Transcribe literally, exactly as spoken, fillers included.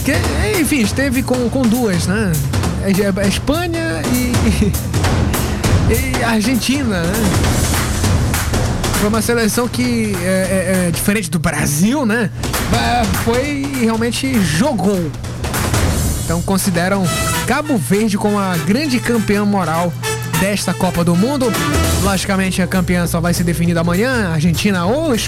Que, enfim, esteve com, com duas, né? A Espanha e, e Argentina, né? Foi uma seleção que, é, é, é diferente do Brasil, né? Foi realmente jogou. Então consideram Cabo Verde como a grande campeã moral desta Copa do Mundo. Logicamente a campeã só vai ser definida amanhã, Argentina ou Espanha.